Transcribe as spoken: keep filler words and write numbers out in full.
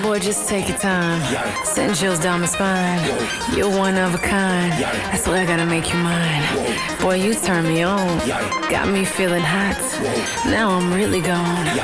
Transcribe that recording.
Boy, just take your time. Send chills down my spine. You're one of a kind. That's why I gotta make you mine. Boy, you turn me on. Got me feeling hot. Now I'm really gone.